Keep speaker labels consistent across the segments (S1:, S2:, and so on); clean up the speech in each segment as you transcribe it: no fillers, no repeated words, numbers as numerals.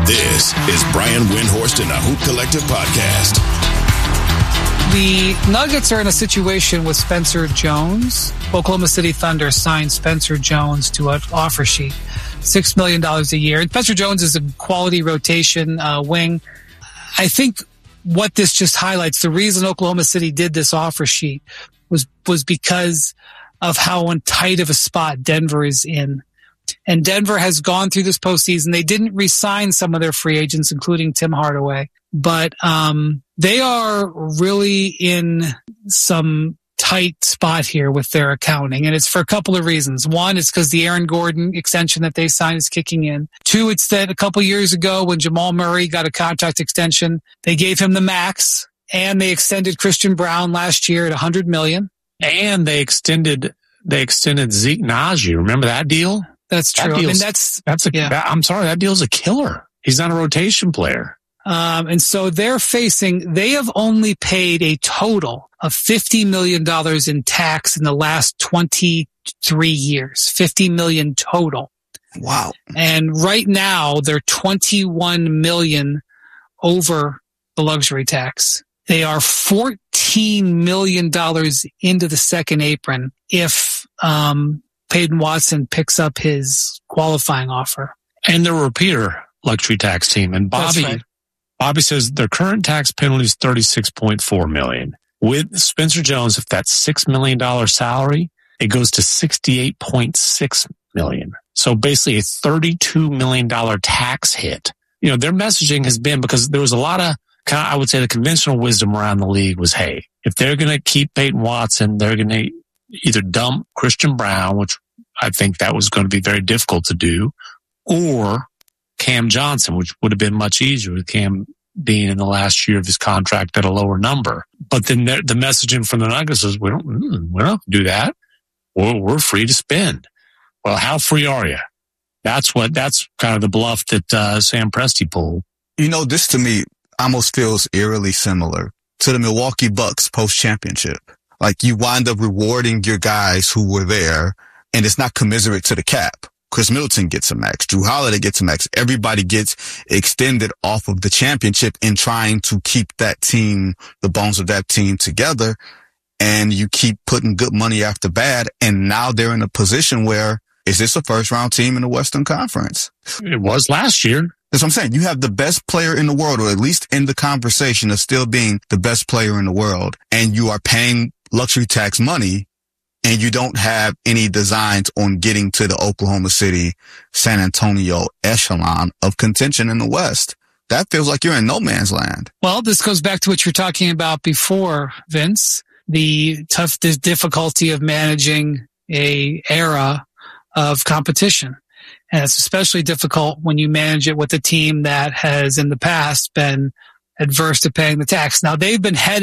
S1: This is Brian Windhorst and the Hoop Collective Podcast.
S2: The Nuggets are in a situation with Spencer Jones. Oklahoma City Thunder signed Spencer Jones to an offer sheet, $6 million a year. And Spencer Jones is a quality rotation wing. I think what this just highlights, the reason Oklahoma City did this offer sheet was because of how tight of a spot Denver is in. And Denver has gone through this postseason. They didn't re-sign some of their free agents, including Tim Hardaway. But they are really in some tight spot here with their accounting. And it's for a couple of reasons. One, it's because the Aaron Gordon extension that they signed is kicking in. Two, it's that a couple years ago when Jamal Murray got a contract extension, they gave him the max, and they extended Christian Braun last year at $100 million.
S3: And they extended Zeke Naji. Remember that deal?
S2: That's true.
S3: I'm sorry, that deal's a killer. He's not a rotation player.
S2: And so they have only paid a total of $50 million in tax in the last 23 years. $50 million total.
S4: Wow.
S2: And right now they're $21 million over the luxury tax. They are $14 million into the second apron if, Peyton Watson picks up his qualifying offer.
S3: And they're a repeater luxury tax team. And Bobby says their current tax penalty is $36.4 million. With Spencer Jones, if that's $6 million salary, it goes to $68.6 million. So basically a $32 million tax hit. You know, their messaging has been, because there was a lot of, I would say the conventional wisdom around the league was, hey, if they're going to keep Peyton Watson, they're going to either dump Christian Braun, which I think that was going to be very difficult to do, or Cam Johnson, which would have been much easier with Cam being in the last year of his contract at a lower number. But then the messaging from the Nuggets is, we don't do that. We're free to spend. Well, how free are you? That's kind of the bluff that Sam Presti pulled.
S4: You know, this to me almost feels eerily similar to the Milwaukee Bucks post-championship. Like, you wind up rewarding your guys who were there, and it's not commiserate to the cap. Chris Middleton gets a max. Drew Holiday gets a max. Everybody gets extended off of the championship in trying to keep that team, the bones of that team together. And you keep putting good money after bad. And now they're in a position where, is this a first round team in the Western Conference?
S3: It was last year.
S4: That's what I'm saying. You have the best player in the world, or at least in the conversation of still being the best player in the world. And you are paying luxury tax money, and you don't have any designs on getting to the Oklahoma City, San Antonio echelon of contention in the West. That feels like you're in no man's land.
S2: Well, this goes back to what you were talking about before, Vince, the difficulty of managing a era of competition. And it's especially difficult when you manage it with a team that has in the past been adverse to paying the tax. Now they're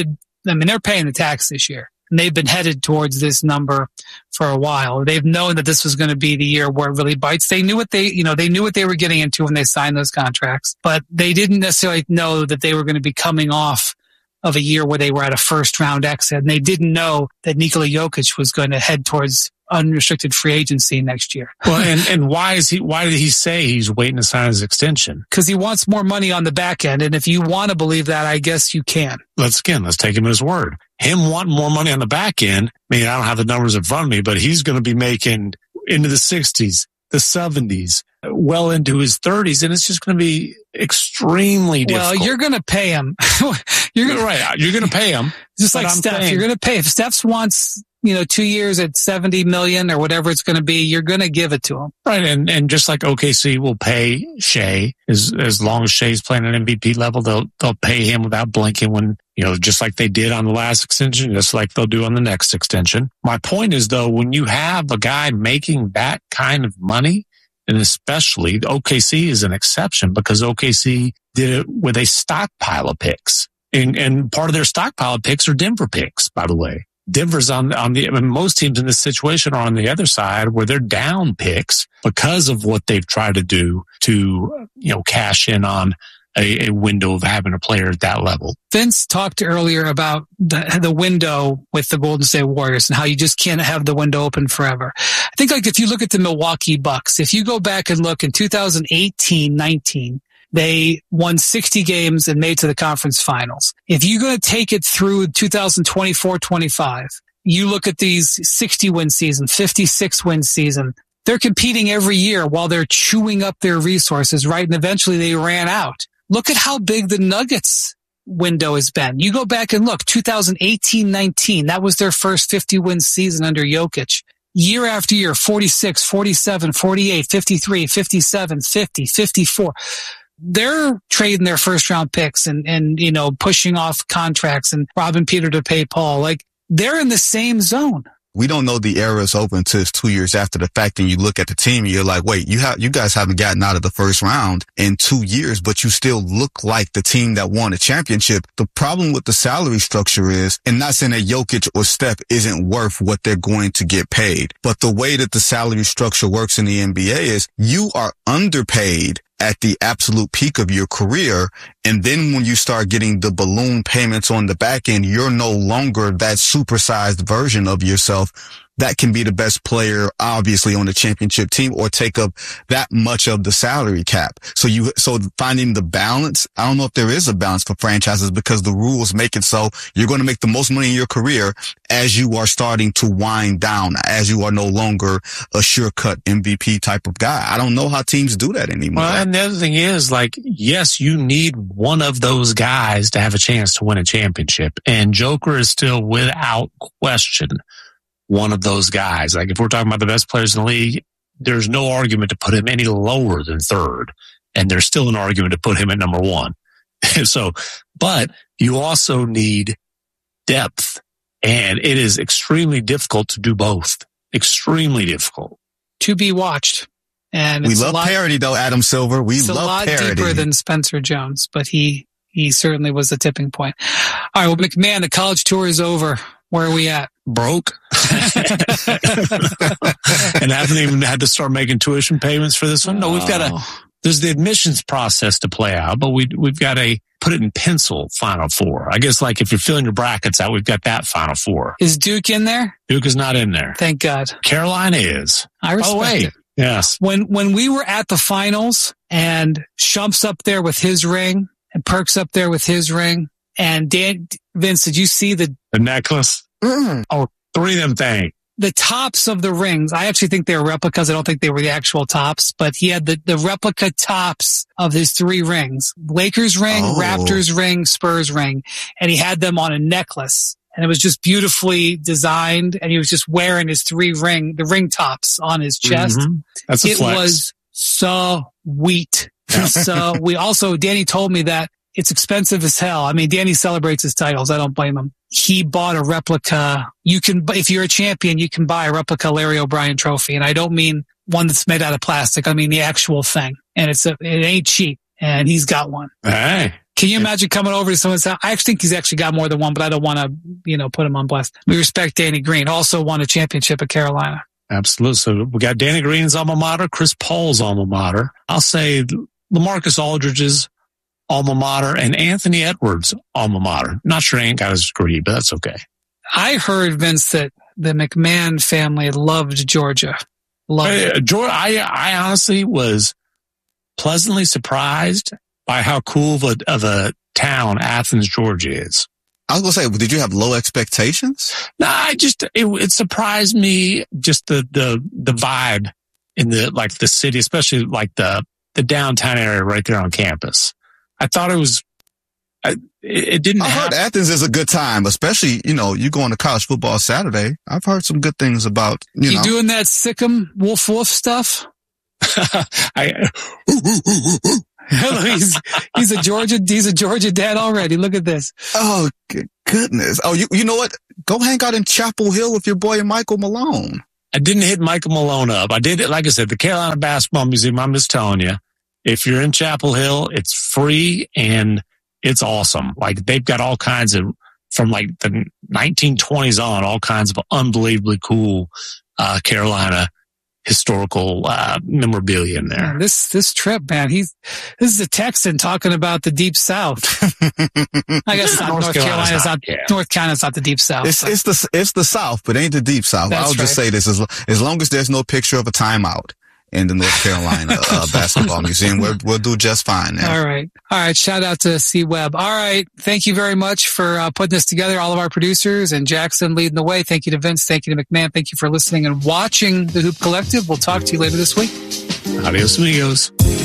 S2: paying the tax this year, and they've been headed towards this number for a while. They've known that this was going to be the year where it really bites. They knew what they were getting into when they signed those contracts, but they didn't necessarily know that they were going to be coming off of a year where they were at a first round exit. And they didn't know that Nikola Jokic was going to head towards unrestricted free agency next year.
S3: Well, and why did he say he's waiting to sign his extension?
S2: Because he wants more money on the back end. And if you want to believe that, I guess you can.
S3: Let's take him at his word. Him wanting more money on the back end. I mean, I don't have the numbers in front of me, but he's going to be making into the 60s, the 70s, well into his 30s. And it's just going to be extremely difficult.
S2: Well, you're going to pay him.
S3: You're going to pay him.
S2: Just like Steph, you're going to pay. If Steph wants, 2 years at $70 million or whatever it's going to be, you're going to give it to him.
S3: Right. And just like OKC will pay Shea, as long as Shea's playing at MVP level, they'll pay him without blinking when, just like they did on the last extension, just like they'll do on the next extension. My point is, though, when you have a guy making that kind of money, and especially OKC is an exception because OKC did it with a stockpile of picks. And part of their stockpile of picks are Denver picks, by the way. Denver's most teams in this situation are on the other side where they're down picks because of what they've tried to do to, cash in on a window of having a player at that level.
S2: Vince talked earlier about the window with the Golden State Warriors and how you just can't have the window open forever. I think if you look at the Milwaukee Bucks, if you go back and look in 2018-19, They won 60 games and made to the conference finals. If you're going to take it through 2024-25, you look at these 60-win season, 56-win season, they're competing every year while they're chewing up their resources, right? And eventually they ran out. Look at how big the Nuggets window has been. You go back and look, 2018-19, that was their first 50-win season under Jokic. Year after year, 46, 47, 48, 53, 57, 50, 54. They're trading their first round picks and pushing off contracts and robbing Peter to pay Paul. Like, they're in the same zone.
S4: We don't know the era is open until it's 2 years after the fact, and you look at the team and you're like, wait, you guys haven't gotten out of the first round in 2 years, but you still look like the team that won a championship. The problem with the salary structure is, and not saying that Jokic or Steph isn't worth what they're going to get paid, but the way that the salary structure works in the NBA is you are underpaid at the absolute peak of your career. And then when you start getting the balloon payments on the back end, you're no longer that supersized version of yourself that can be the best player, obviously, on the championship team or take up that much of the salary cap. So finding the balance, I don't know if there is a balance for franchises because the rules make it so you're going to make the most money in your career as you are starting to wind down, as you are no longer a sure-cut MVP type of guy. I don't know how teams do that anymore.
S3: Well, and the other thing is, like, yes, you need one of those guys to have a chance to win a championship. And Joker is still, without question, one of those guys. Like, if we're talking about the best players in the league, there's no argument to put him any lower than third. And there's still an argument to put him at number one. But you also need depth. And it is extremely difficult to do both. Extremely difficult.
S2: To be watched. And
S4: we love parity, though, Adam Silver. We love parity.
S2: It's a lot deeper than Spencer Jones, but he certainly was the tipping point. All right, well, McMahon, the college tour is over. Where are we at?
S3: Broke. And haven't even had to start making tuition payments for this one. No, there's the admissions process to play out, but we've got to put it in pencil Final Four. I guess, like, if you're filling your brackets out, we've got that Final Four.
S2: Is Duke in there?
S3: Duke is not in there.
S2: Thank God.
S3: Carolina is.
S2: I respect it.
S3: Yes.
S2: When we were at the finals and Shump's up there with his ring and Perk's up there with his ring and Vince, did you see the
S3: necklace? Oh, 3 of them things.
S2: The tops of the rings, I actually think they were replicas. I don't think they were the actual tops, but he had the replica tops of his 3 rings. Lakers ring, Raptors ring, Spurs ring. And he had them on a necklace. And it was just beautifully designed. And he was just wearing his the ring tops on his chest.
S3: Mm-hmm. That's a flex.
S2: It was sweet. So Danny told me that it's expensive as hell. I mean, Danny celebrates his titles. I don't blame him. He bought a replica. If you're a champion, you can buy a replica Larry O'Brien trophy. And I don't mean one that's made out of plastic. I mean the actual thing. And it ain't cheap. And he's got one.
S3: Hey.
S2: Can you imagine coming over to someone's house? I actually think he's actually got more than one, but I don't want to, put him on blast. We respect Danny Green. Also won a championship at Carolina.
S3: Absolutely. So we got Danny Green's alma mater, Chris Paul's alma mater. I'll say LaMarcus Aldridge's alma mater and Anthony Edwards' alma mater. Not sure Ant got his degree, but that's okay.
S2: I heard, Vince, that the McMahon family loved Georgia. I honestly was pleasantly surprised by how cool of a town Athens, Georgia is.
S4: I was going to say, did you have low expectations?
S3: No, it surprised me, just the vibe in the city, especially like the downtown area right there on campus. I thought it didn't.
S4: I heard Athens is a good time, especially, you going to college football Saturday. I've heard some good things about,
S2: You doing that Sikkim woof stuff? He's a Georgia dad already. Look at this.
S4: Oh, goodness. Oh, you know what? Go hang out in Chapel Hill with your boy Michael Malone.
S3: I didn't hit Michael Malone up. I did it, like I said, the Carolina Basketball Museum. I'm just telling you, if you're in Chapel Hill, it's free and it's awesome. Like, they've got all kinds of, from like the 1920s on, all kinds of unbelievably cool Carolina historical memorabilia in there.
S2: Man, this trip, man, this is a Texan talking about the Deep South. I guess North Carolina's not the Deep South.
S4: It's the South, but ain't the Deep South. I'll just say this: as long as there's no picture of a timeout in the North Carolina Basketball Museum. We'll do just fine there.
S2: All right. Shout out to C Webb. All right. Thank you very much for putting this together. All of our producers and Jackson leading the way. Thank you to Vince. Thank you to McMahon. Thank you for listening and watching the Hoop Collective. We'll talk to you later this week.
S3: Adios, amigos.